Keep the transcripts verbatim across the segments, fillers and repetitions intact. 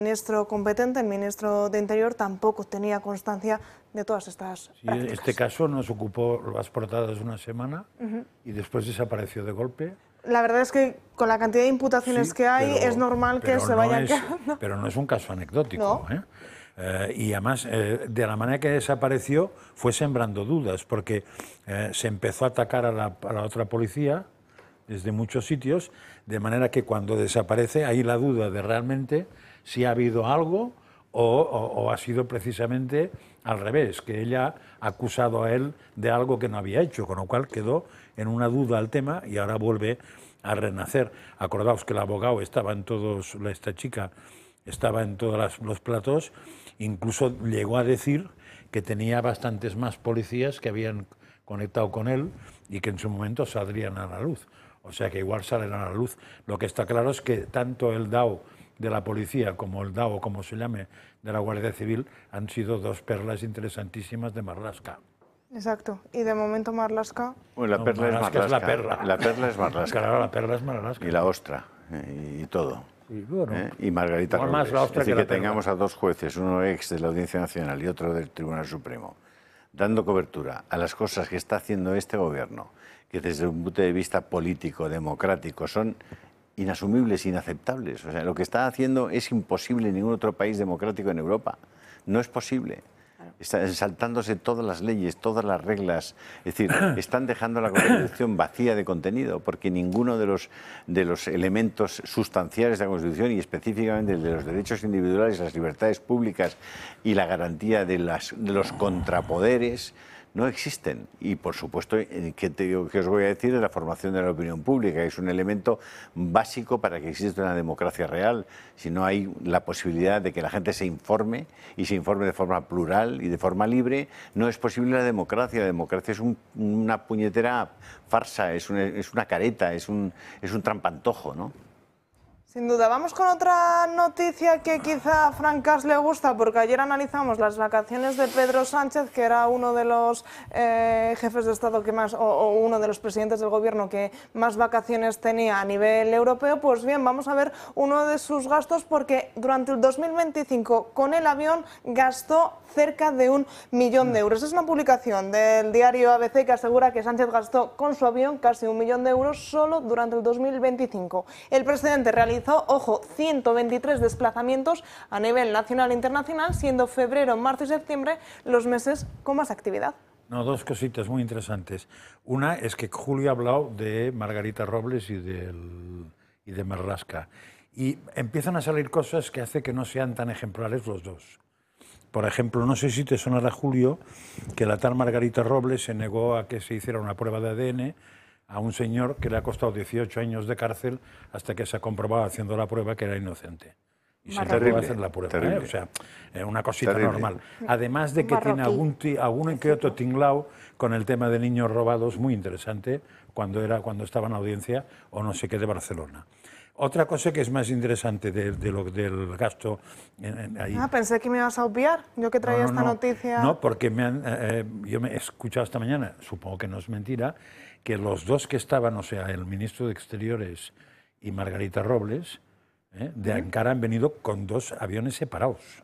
El ministro competente, el ministro de Interior, tampoco tenía constancia de todas estas sí, prácticas. Este caso nos ocupó las portadas una semana uh-huh. y después desapareció de golpe. La verdad es que con la cantidad de imputaciones sí, que hay pero, es normal que se no vayan es, quedando. Pero no es un caso anecdótico. ¿No? ¿eh? Eh, y además, eh, de la manera que desapareció, fue sembrando dudas, porque eh, se empezó a atacar a la, a la otra policía desde muchos sitios, de manera que cuando desaparece hay la duda de realmente si ha habido algo o, o, o ha sido precisamente al revés, que ella ha acusado a él de algo que no había hecho, con lo cual quedó en una duda el tema y ahora vuelve a renacer. Acordaos que el abogado estaba en todos, esta chica estaba en todos las, los platos, incluso llegó a decir que tenía bastantes más policías que habían conectado con él y que en su momento saldrían a la luz. O sea que igual salen a la luz. Lo que está claro es que tanto el D A O de la policía como el D A O, como se llame, de la Guardia Civil, han sido dos perlas interesantísimas de Marlaska. Exacto. Y de momento Marlaska... Bueno, la no, perla Marlaska es Marlaska. Es la perla. La perla es Marlaska. Claro, la perla es Marlaska. Y la ostra, eh, y todo. Sí, bueno, ¿Eh? Y Margarita Robles. Más la ostra es decir, que, que, la que tengamos a dos jueces, uno ex de la Audiencia Nacional y otro del Tribunal Supremo, dando cobertura a las cosas que está haciendo este gobierno, que desde un punto de vista político, democrático, son inasumibles, inaceptables. O sea, lo que está haciendo es imposible en ningún otro país democrático en Europa. No es posible. Están saltándose todas las leyes, todas las reglas. Es decir, están dejando la Constitución vacía de contenido, porque ninguno de los, de los elementos sustanciales de la Constitución, y específicamente el de los derechos individuales, las libertades públicas y la garantía de, las, de los contrapoderes, no existen. Y, por supuesto, ¿qué, te, qué os voy a decir de la formación de la opinión pública? Es un elemento básico para que exista una democracia real. Si no hay la posibilidad de que la gente se informe y se informe de forma plural y de forma libre, no es posible la democracia. La democracia es un, una puñetera farsa, es una, es una careta, es un, es un trampantojo, ¿no? Sin duda. Vamos con otra noticia que quizá a Francas le gusta, porque ayer analizamos las vacaciones de Pedro Sánchez, que era uno de los eh, jefes de Estado que más, o, o uno de los presidentes del gobierno que más vacaciones tenía a nivel europeo. Pues bien, vamos a ver uno de sus gastos, porque durante el dos mil veinticinco con el avión gastó cerca de un millón de euros. Es una publicación del diario A B C que asegura que Sánchez gastó con su avión casi un millón de euros solo durante el dos mil veinticinco. El presidente realizó, ojo, ciento veintitrés desplazamientos a nivel nacional e internacional, siendo febrero, marzo y septiembre los meses con más actividad. No, dos cositas muy interesantes. Una es que Julio ha hablado de Margarita Robles y, del, y de Marlaska. Y empiezan a salir cosas que hacen que no sean tan ejemplares los dos. Por ejemplo, no sé si te sonará, Julio, que la tal Margarita Robles se negó a que se hiciera una prueba de A D N a un señor que le ha costado dieciocho años de cárcel hasta que se ha comprobado haciendo la prueba que era inocente. Y se negó a hacer la prueba. ¿eh? O sea, eh, una cosita terrible. Normal. Además de que Marroquí. Tiene algún, algún que otro tinglao con el tema de niños robados, muy interesante, cuando, era, cuando estaba en audiencia o no sé qué de Barcelona. Otra cosa que es más interesante de, de lo, del gasto... En, en, ahí. Ah, pensé que me ibas a obviar, yo que traía no, no, esta no. noticia... No, porque me han, eh, yo me he escuchado esta mañana, supongo que no es mentira, que los dos que estaban, o sea, el ministro de Exteriores y Margarita Robles, eh, de Ankara han venido con dos aviones separados,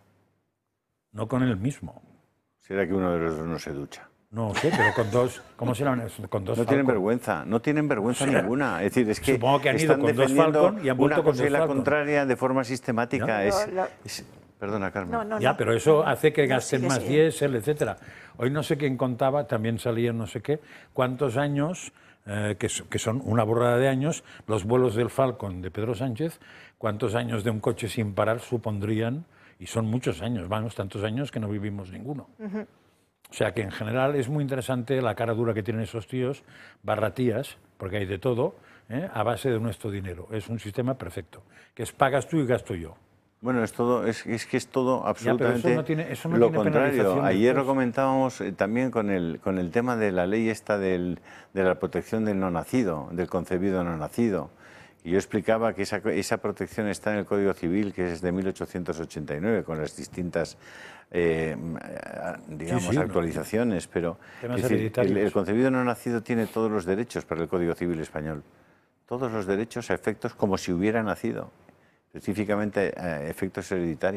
no con el mismo. ¿Será que uno de los dos no se ducha? No sé, pero con dos, ¿cómo se llaman? Con dos no Falcon. tienen vergüenza, no tienen vergüenza o sea, ninguna. Es decir, es que supongo que han están ido con dos Falcon y han vuelto una con cosa dos y la Falcon. contraria de forma sistemática. Es, no, no. es, perdona, Carmen. No, no, ya, no. pero eso hace que gasten no, sí, más sí. diésel, etcétera. Hoy no sé quién contaba, también salía no sé qué, cuántos años, eh, que, que son una borrada de años, los vuelos del Falcon de Pedro Sánchez, cuántos años de un coche sin parar supondrían, y son muchos años, vamos, tantos años que no vivimos ninguno. Uh-huh. O sea que en general es muy interesante la cara dura que tienen esos tíos, barratías, porque hay de todo, ¿eh? A base de nuestro dinero. Es un sistema perfecto, que es pagas tú y gasto yo. Bueno, es todo, es, es que es todo absolutamente ya, eso no tiene, eso no lo tiene contrario. Ayer después. lo comentábamos eh, también con el, con el tema de la ley esta del, de la protección del no nacido, del concebido no nacido. Y yo explicaba que esa, esa protección está en el Código Civil, que es de mil ochocientos ochenta y nueve, con las distintas eh, digamos, sí, sí, actualizaciones, no. pero es decir, el, el concebido no nacido tiene todos los derechos para el Código Civil español. Todos los derechos a efectos como si hubiera nacido. Es específicamente eh, efectos hereditarios.